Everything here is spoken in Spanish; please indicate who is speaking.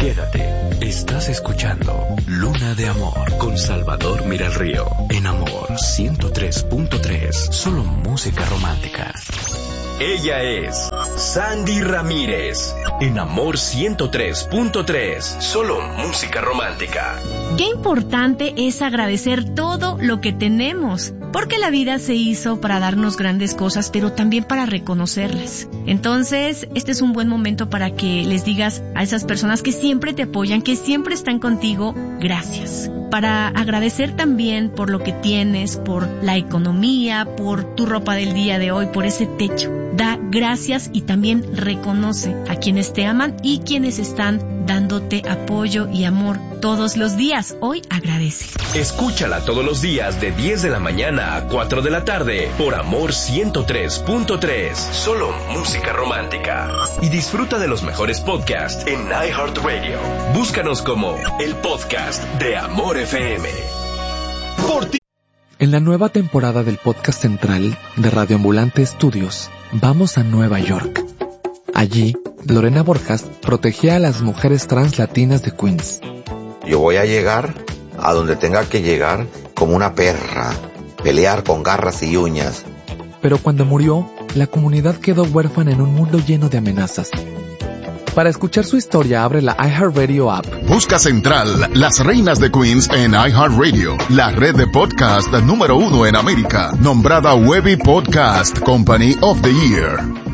Speaker 1: Quédate. Estás escuchando Luna de Amor con Salvador Miralrío. En Amor 103.3. Solo música romántica. Ella es Sandy Ramírez. En Amor 103.3. Solo música romántica.
Speaker 2: Qué importante es agradecer todo lo que tenemos, porque la vida se hizo para darnos grandes cosas, pero también para reconocerlas. Entonces, este es un buen momento para que les digas a esas personas que siempre te apoyan, que siempre están contigo, gracias. Para agradecer también por lo que tienes, por la economía, por tu ropa del día de hoy, por ese techo. Da gracias y también reconoce a quienes te aman y quienes están dándote apoyo y amor todos los días. Hoy agradece.
Speaker 1: Escúchala todos los días de 10 de la mañana a 4 de la tarde por Amor 103.3. Solo música romántica. Y disfruta de los mejores podcasts en iHeartRadio. Búscanos como el podcast de Amor FM. Por ti.
Speaker 3: En la nueva temporada del podcast central de Radio Ambulante Estudios, vamos a Nueva York. Allí, Lorena Borjas protegía a las mujeres trans latinas de Queens.
Speaker 4: Yo voy a llegar a donde tenga que llegar como una perra, pelear con garras y uñas.
Speaker 3: Pero cuando murió, la comunidad quedó huérfana en un mundo lleno de amenazas. Para escuchar su historia, abre la iHeartRadio app.
Speaker 5: Busca Central, Las Reinas de Queens en iHeartRadio, la red de podcast número 1 en América, nombrada Webby Podcast Company of the Year.